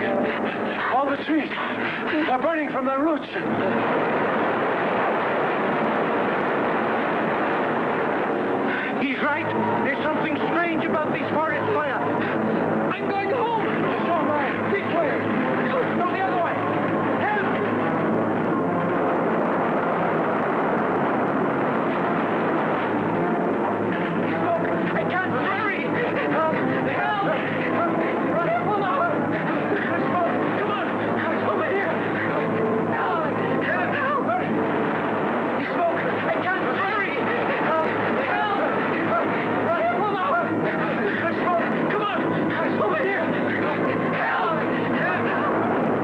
All the trees are burning from their roots. He's right. There's something